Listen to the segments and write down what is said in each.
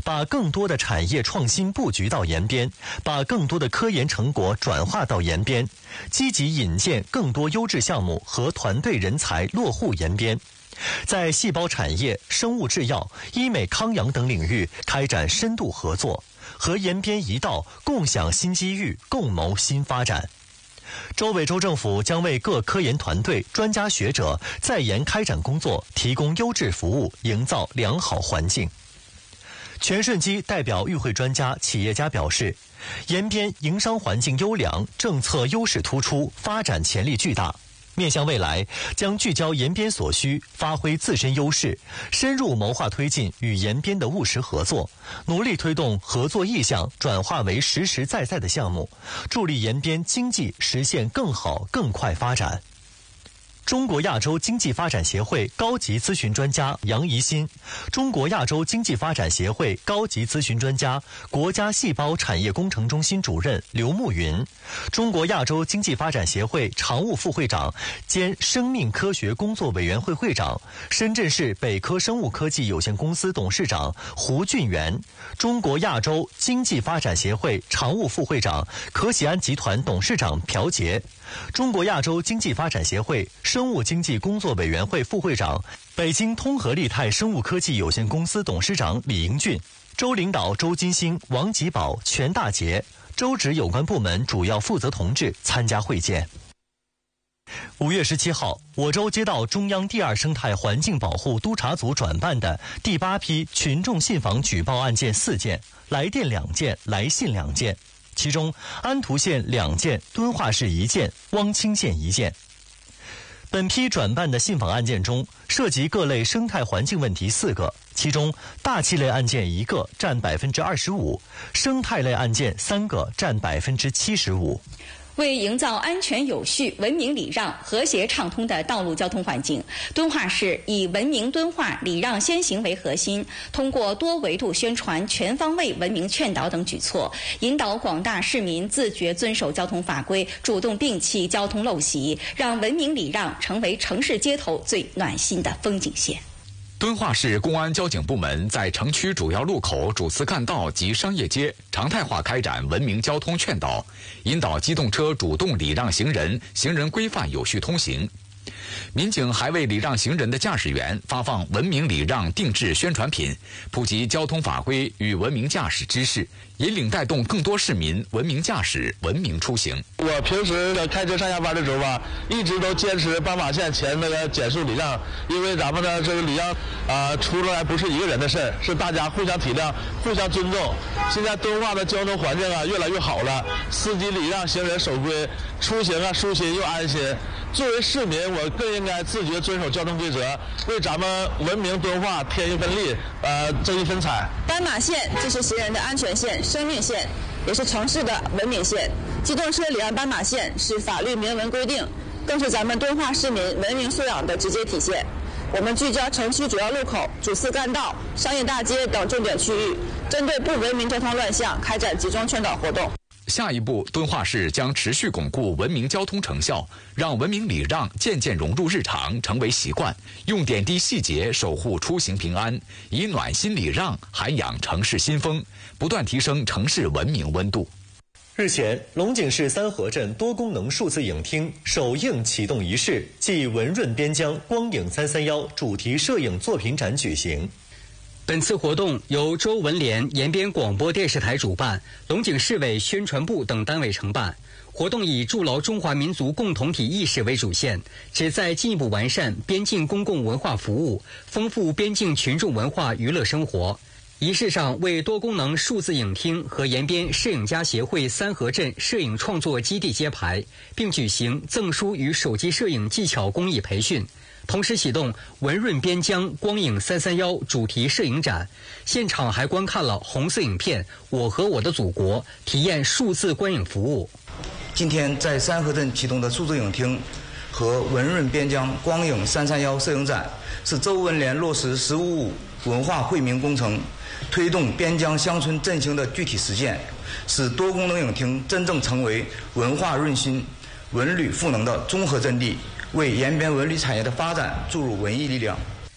把更多的产业创新布局到延边，把更多的科研成果转化到延边，积极引荐更多优质项目和团队人才落户延边。在细胞产业、生物制药、医美康养等领域开展深度合作，和延边一道共享新机遇，共谋新发展。州委州政府将为各科研团队、专家学者在研开展工作提供优质服务，营造良好环境。全顺基代表与会专家、企业家表示，延边营商环境优良，政策优势突出，发展潜力巨大。面向未来，将聚焦延边所需，发挥自身优势，深入谋划推进与延边的务实合作，努力推动合作意向转化为实实在在的项目，助力延边经济实现更好更快发展。中国亚洲经济发展协会高级咨询专家杨怡新，中国亚洲经济发展协会高级咨询专家、国家细胞产业工程中心主任刘慕云，中国亚洲经济发展协会常务副会长兼生命科学工作委员会会长、深圳市北科生物科技有限公司董事长胡俊元，中国亚洲经济发展协会常务副会长、可喜安集团董事长朴杰，中国亚洲经济发展协会生物经济工作委员会副会长、北京通和利泰生物科技有限公司董事长李英俊，州领导周金星、王吉宝、全大杰，州直有关部门主要负责同志参加会见。5月17号，我州接到中央第2生态环境保护督察组转办的第8批群众信访举报案件4件，来电2件，来信2件，其中安图县2件，敦化市1件，汪清县1件。本批转办的信访案件中，涉及各类生态环境问题4个，其中大气类案件1个，占25%，生态类案件3个，占75%。 为营造安全有序、文明礼让、和谐畅通的道路交通环境，敦化市以文明敦化、礼让先行为核心，通过多维度宣传、全方位文明劝导等举措，引导广大市民自觉遵守交通法规，主动摒弃交通陋习，让文明礼让成为城市街头最暖心的风景线。 敦化市公安交警部门在城区主要路口、主次干道及商业街常态化开展文明交通劝导，引导机动车主动礼让行人，行人规范有序通行。民警还为礼让行人的驾驶员发放文明礼让定制宣传品，普及交通法规与文明驾驶知识，引领带动更多市民文明驾驶、文明出行。 我平时开车上下班的时候吧，一直都坚持斑马线前那个减速礼让，因为咱们的这个礼让出来不是一个人的事儿，是大家互相体谅、互相尊重。现在敦化的交通环境越来越好了，司机礼让行人守规，出行舒心又安心。作为市民，我更应该自觉遵守交通规则，为咱们文明敦化添一份力，增一分彩。 斑马线这是行人的安全线、生命线，也是城市的文明线。机动车礼让斑马线是法律明文规定，更是咱们敦化市民文明素养的直接体现。我们聚焦城区主要路口、主次干道、商业大街等重点区域，针对不文明交通乱象开展集中劝导活动。 下一步，敦化市将持续巩固文明交通成效，让文明礼让渐渐融入日常，成为习惯，用点滴细节守护出行平安，以暖心礼让涵养城市新风，不断提升城市文明温度。 日前，龙井市三河镇多功能数字影厅首映启动仪式暨文润边疆光影331主题摄影作品展举行。 本次活动由州文联延边广播电视台主办，龙井市委宣传部等单位承办。活动以筑牢中华民族共同体意识为主线，旨在进一步完善边境公共文化服务，丰富边境群众文化娱乐生活。仪式上为多功能数字影厅和延边摄影家协会三河镇摄影创作基地揭牌，并举行赠书与手机摄影技巧工艺培训。同时启动文润边疆光影331主题摄影展，现场还观看了红色影片《我和我的祖国》，体验数字观影服务。 今天在三河镇启动的数字影厅和文润边疆光影331摄影展，是州文联落实“15+5”文化惠民工程，推动边疆乡村振兴的具体实践，使多功能影厅真正成为文化润心、文旅赋能的综合阵地，为延边文旅产业的发展注入文艺力量。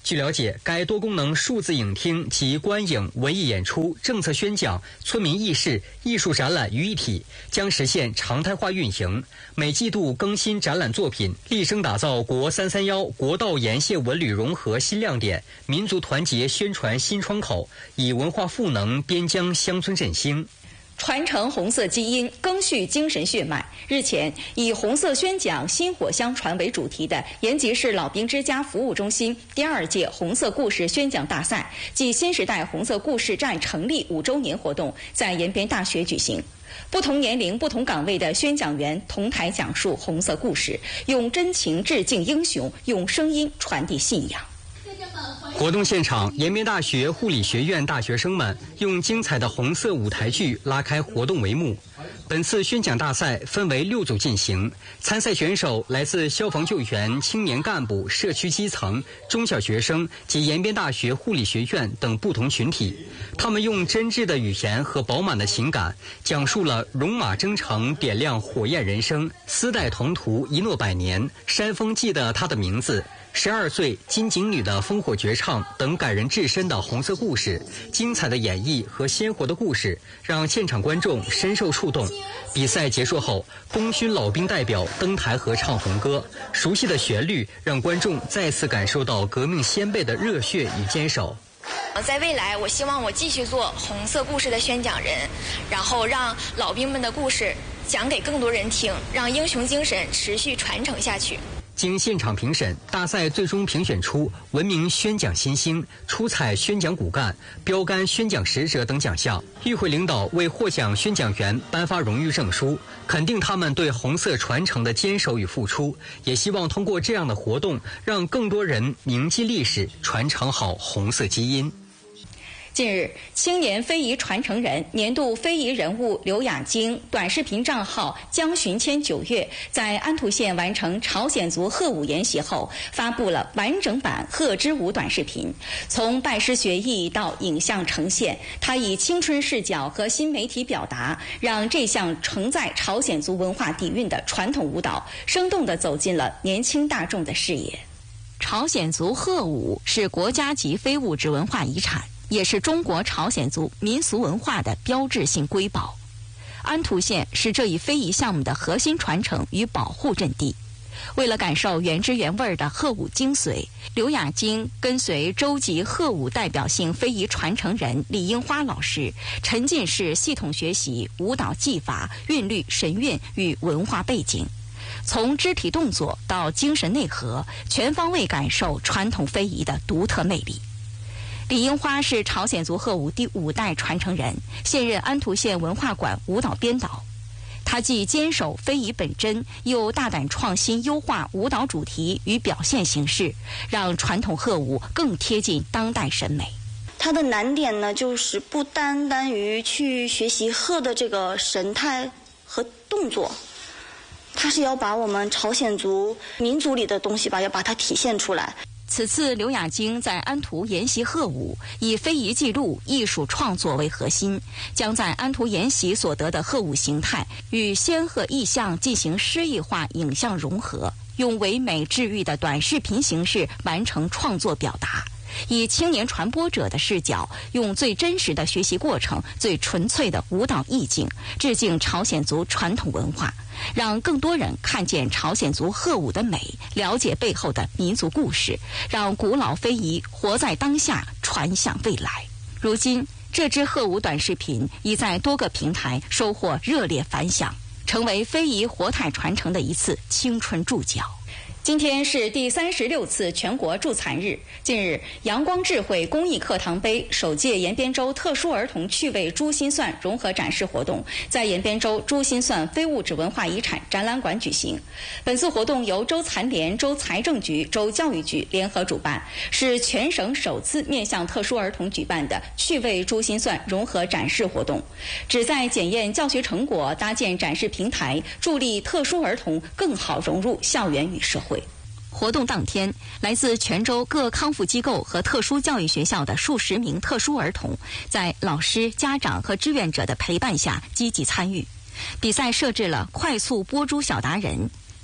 据了解，该多功能数字影厅集观影、文艺演出、政策宣讲、村民议事、艺术展览于一体，将实现常态化运营。每季度更新展览作品，力争打造国331国道沿线文旅融合新亮点、民族团结宣传新窗口，以文化赋能边疆乡村振兴。 传承红色基因，赓续精神血脉。日前，以红色宣讲、薪火相传为主题的延吉市老兵之家服务中心第2届红色故事宣讲大赛暨新时代红色故事站成立5周年活动在延边大学举行。不同年龄、不同岗位的宣讲员同台讲述红色故事，用真情致敬英雄，用声音传递信仰。 活动现场，延边大学护理学院大学生们用精彩的红色舞台剧拉开活动帷幕。本次宣讲大赛分为6组进行，参赛选手来自消防救援、青年干部、社区基层、中小学生及延边大学护理学院等不同群体。他们用真挚的语言和饱满的情感，讲述了戎马征程点亮火焰人生、丝带同途一诺百年、山峰记得他的名字、12岁金井女的烽火绝唱等感人至深的红色故事。精彩的演绎和鲜活的故事让现场观众深受触动。比赛结束后，功勋老兵代表登台合唱红歌，熟悉的旋律让观众再次感受到革命先辈的热血与坚守。 在未来，我希望我继续做红色故事的宣讲人，然后让老兵们的故事讲给更多人听，让英雄精神持续传承下去。 经现场评审，大赛最终评选出文明宣讲新星、出彩宣讲骨干、标杆宣讲使者等奖项。与会领导为获奖宣讲员颁发荣誉证书，肯定他们对红色传承的坚守与付出，也希望通过这样的活动，让更多人铭记历史，传承好红色基因。 近日，青年非遗传承人、年度非遗人物刘雅晶短视频账号江巡迁9月在安图县完成朝鲜族贺舞研习后，发布了完整版贺之舞短视频。从拜师学艺到影像呈现，他以青春视角和新媒体表达，让这项承载朝鲜族文化底蕴的传统舞蹈，生动地走进了年轻大众的视野。朝鲜族贺舞是国家级非物质文化遗产，也是中国朝鲜族民俗文化的标志性瑰宝。安图县是这一非遗项目的核心传承与保护阵地。为了感受原汁原味的贺舞精髓，刘雅晶跟随州级贺舞代表性非遗传承人李樱花老师，沉浸式系统学习舞蹈技法、韵律、神韵与文化背景。从肢体动作到精神内核，全方位感受传统非遗的独特魅力。李樱花是朝鲜族贺舞第5代传承人，现任安图县文化馆舞蹈编导。他既坚守非遗本真，又大胆创新优化舞蹈主题与表现形式，让传统贺舞更贴近当代审美。 它的难点呢，就是不单单于去学习贺的这个神态和动作，它是要把我们朝鲜族民族里的东西吧，要把它体现出来。 此次刘雅晶在安图研习贺舞，以非遗记录、艺术创作为核心，将在安图研习所得的贺舞形态与仙鹤意象进行诗意化影像融合，用唯美治愈的短视频形式完成创作表达。以青年传播者的视角，用最真实的学习过程、最纯粹的舞蹈意境，致敬朝鲜族传统文化，让更多人看见朝鲜族贺舞的美，了解背后的民族故事，让古老非遗活在当下，传向未来。如今，这支贺舞短视频已在多个平台收获热烈反响，成为非遗活态传承的一次青春注脚。今天是第36次全国助残日。近日，阳光智慧公益课堂杯首届延边州特殊儿童趣味珠心算融合展示活动在延边州珠心算非物质文化遗产展览馆举行。本次活动由州残联、州财政局、州教育局联合主办，是全省首次面向特殊儿童举办的趣味珠心算融合展示活动，旨在检验教学成果，搭建展示平台，助力特殊儿童更好融入校园与社会。活动当天，来自全州各康复机构和特殊教育学校的数十名特殊儿童，在老师、家长和志愿者的陪伴下积极参与。比赛设置了快速播珠小达人、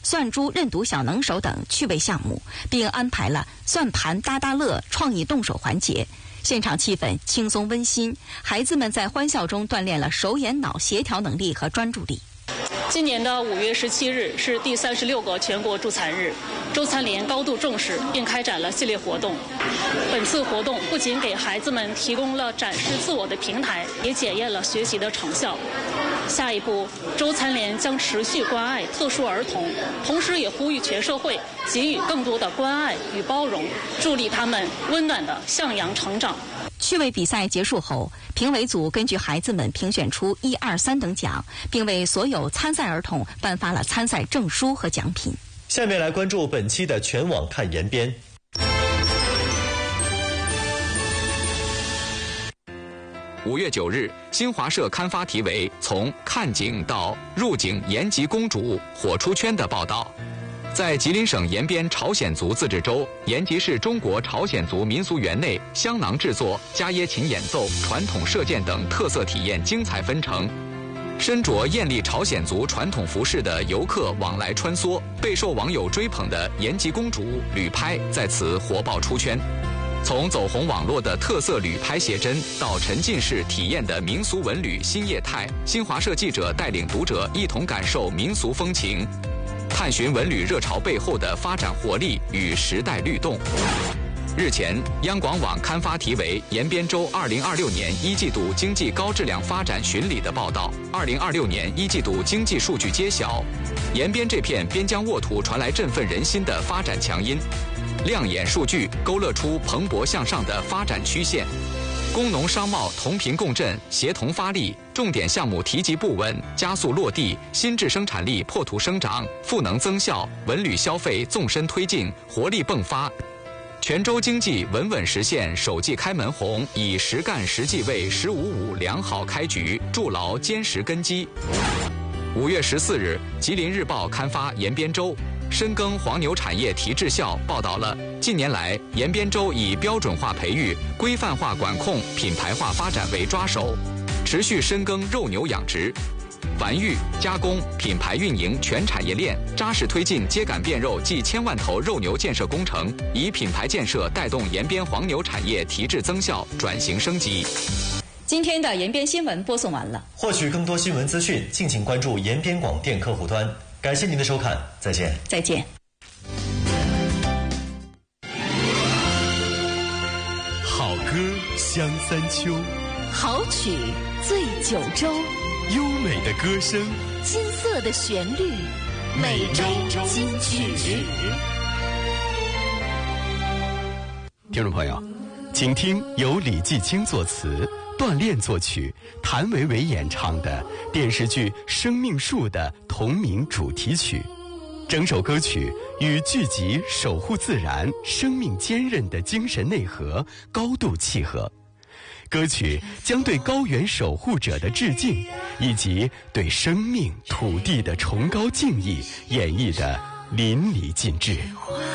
算珠认读小能手等趣味项目，并安排了算盘搭搭乐创意动手环节。现场气氛轻松温馨，孩子们在欢笑中锻炼了手眼脑协调能力和专注力。 今年的5月17日是第36个全国助残日，周残联高度重视并开展了系列活动。本次活动不仅给孩子们提供了展示自我的平台，也检验了学习的成效。下一步，周残联将持续关爱特殊儿童，同时也呼吁全社会给予更多的关爱与包容，助力他们温暖的向阳成长。 趣味比赛结束后，评委组根据孩子们评选出1、2、3等奖，并为所有参赛儿童颁发了参赛证书和奖品。 下面来关注本期的全网看延边。 5月9日，新华社刊发题为“从看景到入景延吉公主火出圈”的报道。在吉林省延边朝鲜族自治州，延吉市中国朝鲜族民俗园内，香囊制作、伽耶琴演奏、传统射箭等特色体验精彩纷呈。身着艳丽朝鲜族传统服饰的游客往来穿梭，备受网友追捧的延吉公主旅拍在此火爆出圈。从走红网络的特色旅拍写真，到沉浸式体验的民俗文旅新业态，新华社记者带领读者一同感受民俗风情，探寻文旅热潮背后的发展活力与时代律动。日前，央广网刊发题为“延边州2026年1季度经济高质量发展巡礼”的报道。2026年1季度经济数据揭晓，延边这片边疆沃土传来振奋人心的发展强音。亮眼数据勾勒出蓬勃向上的发展曲线，工农商贸同频共振，协同发力，重点项目提及不稳，加速落地，新质生产力破土生长，赋能增效，文旅消费纵深推进，活力迸发。全州经济稳稳实现首季开门红，以实干实际为“15-5”良好开局，筑牢坚实根基。5月14日，吉林日报刊发延边州深耕黄牛产业提质效，报道了近年来延边州以标准化培育、规范化管控、品牌化发展为抓手，持续深耕肉牛养殖、繁育、加工、品牌运营全产业链，扎实推进秸秆变肉暨1000万头肉牛建设工程，以品牌建设带动延边黄牛产业提质增效、转型升级。 今天的延边新闻播送完了。 获取更多新闻资讯，敬请关注延边广电客户端。感谢您的收看，再见。 再见。 好歌香三秋， 好曲醉九州， 优美的歌声， 金色的旋律，每周金曲。 听众朋友，请听由李继清作词、段炼作曲、谭维维演唱的电视剧《生命树》的同名主题曲。整首歌曲与剧集守护自然、生命坚韧的精神内核高度契合。歌曲将对高原守护者的致敬，以及对生命、土地的崇高敬意演绎得淋漓尽致。